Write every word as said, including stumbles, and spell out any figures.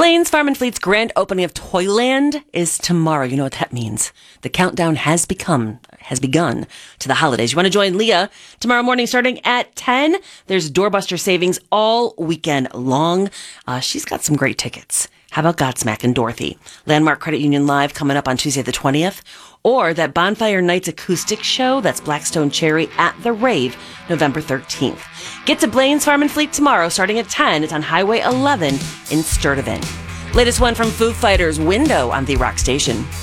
Blaine's Farm and Fleet's grand opening of Toyland is tomorrow. You know what that means. The countdown has become, has begun to the holidays. You want to join Leah tomorrow morning starting at ten? There's doorbuster savings all weekend long. Uh, she's got some great tickets. How about Godsmack and Dorothy? Landmark Credit Union Live coming up on Tuesday the twentieth. Or that Bonfire Nights acoustic show, that's Blackstone Cherry at the Rave, November thirteenth. Get to Blaine's Farm and Fleet tomorrow starting at ten. It's on Highway eleven in Sturtevant. Latest one from Foo Fighters, Window on The Rock Station.